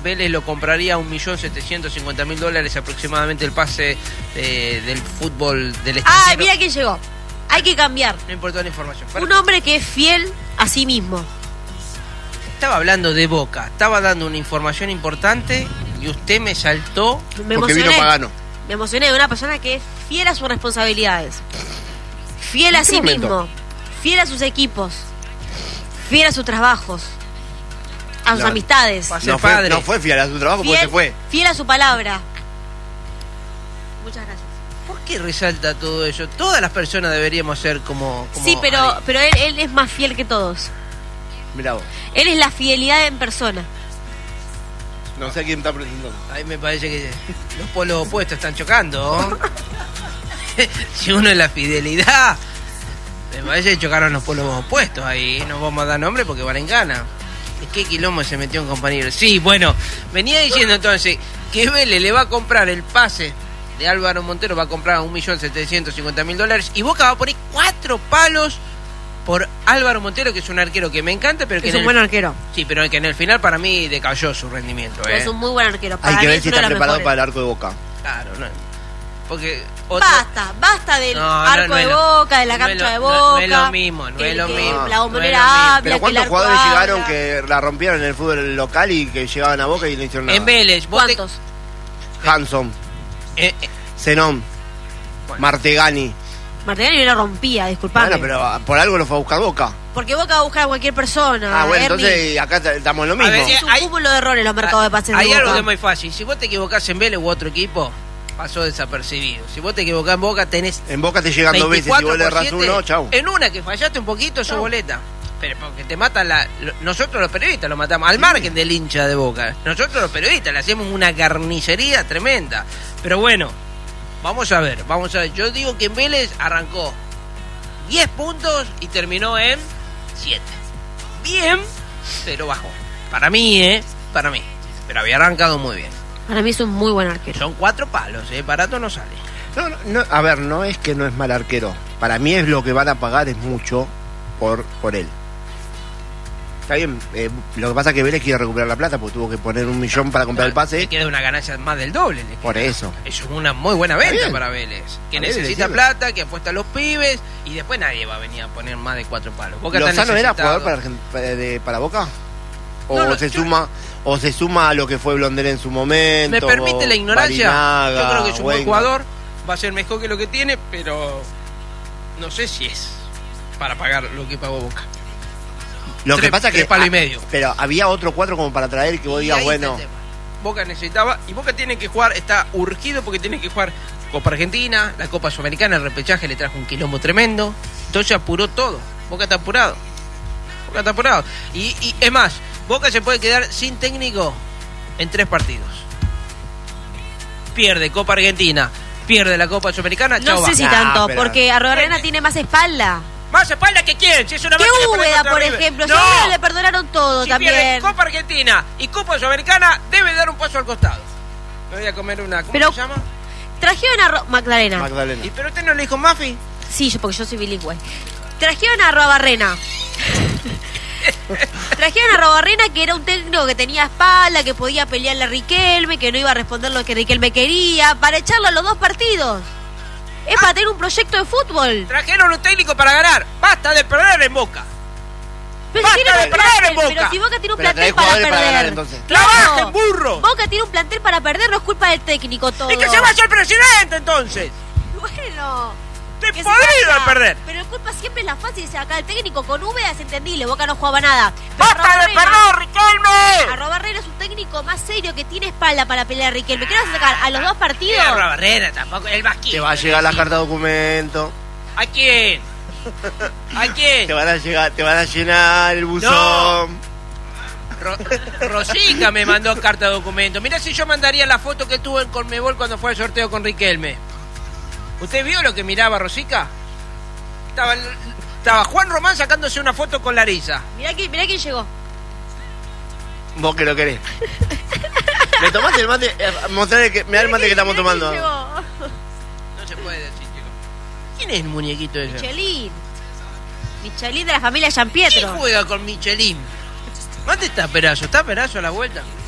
Vélez lo compraría a $1.750.000 aproximadamente el pase del fútbol del extranjero. Ah, mira quién llegó. Hay que cambiar. No importa la información. Un hombre que es fiel a sí mismo. Estaba hablando de Boca, estaba dando una información importante y usted me saltó. Me porque emocioné. vino Pagano. Me emocioné de una persona que es fiel a sus responsabilidades. Fiel a ¿En qué sí momento? mismo. Fiel a sus equipos. Fiel a sus trabajos. A sus No, amistades. Va a ser padre. No fue fiel a su trabajo porque se fue. Fiel a su palabra. Muchas gracias. ¿Por qué resalta todo eso? Todas las personas deberíamos ser como Sí, pero Ari. él es más fiel que todos. Mirá vos. Él es la fidelidad en persona. No sé a quién está presentando. Ahí me parece que los polos opuestos están chocando. Si uno es la fidelidad, me parece que chocaron los polos opuestos ahí. No vamos a dar nombre porque van en gana. ¿Qué quilombo se metió un compañero? Sí, bueno, venía diciendo entonces que Vélez le va a comprar el pase de Álvaro Montero, va a comprar a $1.750.000 y Boca va a poner 4 palos por Álvaro Montero, que es un arquero que me encanta, pero que Es un buen arquero. Sí, pero que en el final para mí decayó su rendimiento. Es un muy buen arquero. Para Hay que mí ver es si uno de está los preparado mejores. para el arco de Boca. Claro, no. Porque Basta del No, arco no es de lo- Boca, de la no es cancha lo- de no- Boca. no es lo mismo, no que- es lo que mismo. La bombonera No es lo mismo. habla, Pero que ¿cuántos el arco jugadores habla. llegaron que la rompieron en el fútbol local y que llegaban a Boca y no hicieron nada? en Vélez, vos te- ¿Cuántos? Hanson, eh, Zenón, bueno. Martinelli Martegani. no la rompía, disculpame. Bueno, pero por algo lo fue a buscar Boca. Porque Boca va a buscar a cualquier persona. Ah, bueno, Ernie. entonces acá estamos en lo mismo. A ver, Es un hay- cúmulo de errores los mercados de pases de Hay Boca. algo que es muy fácil. Si vos te equivocás en Vélez u otro equipo, pasó desapercibido. Si vos te equivocás en Boca, tenés En Boca te llegan 2 veces y vos le errás 24/7. uno, chau. En una que fallaste un poquito, sos Chau. boleta. Pero porque te matan nosotros los periodistas lo matamos, al margen del hincha de Boca. Nosotros los periodistas le hacemos una carnicería tremenda. Pero bueno, vamos a ver. Yo digo que en Vélez arrancó 10 puntos y terminó en 7. Bien, pero bajó. Para mí. Pero había arrancado muy bien. Para mí es un muy buen arquero. Son 4 palos, barato no sale. No, a ver, no es que no es mal arquero. Para mí es lo que van a pagar es mucho por él. Está bien, lo que pasa es que Vélez quiere recuperar la plata porque tuvo que poner 1 millón para comprar el Le pase. queda una ganancia más del doble. le queda. Por eso. Eso es una muy buena venta bien. para Vélez. Que A Vélez necesita le sirve. plata, que apuesta a los pibes y después nadie va a venir a poner más de 4 palos. Boca está ¿Lozano era necesitado. jugador para Boca? ¿O No, se suma a lo que fue Blonder en su momento? ¿Me permite la ignorancia? Barinaga, Yo creo que es un buen Wenger. jugador. Va a ser mejor que lo que tiene, pero no sé si es para pagar lo que pagó Boca. Lo que Tres- pasa que 3 palos y medio. Pero había otro 4 como para traer que vos Y digas, ahí bueno, está el tema. Boca necesitaba, y Boca tiene que jugar, está urgido porque tiene que jugar Copa Argentina, la Copa Sudamericana, el repechaje le trajo un quilombo tremendo, entonces apuró todo. Boca está apurado. Y es más, Boca se puede quedar sin técnico en 3 partidos. Pierde Copa Argentina, pierde la Copa Sudamericana, No chau, sé va. si Nah, tanto, pero- porque Arrobarrena tiene más espalda. Más espalda que quién, si es una Que máquina para Úbeda, contra por River. ejemplo. No. Yo creo que le perdonaron todo Si pierde también. Copa Argentina y Copa Sudamericana, debe dar un paso al costado. Me voy a comer una... ¿Cómo Pero- se llama? Trajeron a Magdalena. ¿Y pero usted no le dijo Mafi? Sí, porque yo soy bilingüe. Trajeron a Arrobarrena. Trajeron a Arrobarrena, que era un técnico que tenía espalda, que podía pelearle a Riquelme, que no iba a responder lo que Riquelme quería, para echarlo a los 2 partidos. Es para tener un proyecto de fútbol. Trajeron un técnico para ganar. Basta de perder en Boca. Pero Basta tiene de un perder plantel, en Boca. pero si Boca tiene un Pero plantel trae para jugadores para perder. ganar, entonces. ¡Trabajen, burro! Boca tiene un plantel para perder, no es culpa del técnico todo. ¡Y que se vaya el presidente entonces! Bueno. ¡Estoy que se podrido vaya. de perder! Pero la culpa siempre es la fácil, dice acá el técnico con Úbeda es entendible, Boca no jugaba nada. Pero ¡Basta de Arrobarrena- perder, Riquelme! Arrobarrena es un técnico más serio que tiene espalda para pelear a Riquelme. ¿Qué vas a sacar? ¿A los 2 partidos? Barrera tampoco, el vasquito. te va a llegar la carta de documento, ¿A quién? ¿A quién? te van a llenar el buzón. Rosica me mandó carta de documento. Mirá si yo mandaría la foto que tuvo en Conmebol cuando fue al sorteo con Riquelme. ¿Usted vio lo que miraba Rosica? Estaba Juan Román sacándose una foto con Larisa. Mirá quién llegó. Vos que lo querés. ¿Me tomaste el mate? Mostrarle que, mirá el mate que estamos Mirá tomando. quién llegó. No se puede decir, chico. ¿Quién es el muñequito ese? Michelin de la familia Gianpietro. ¿Quién juega con Michelin? ¿Dónde está Perazo? ¿Está Perazo a la vuelta?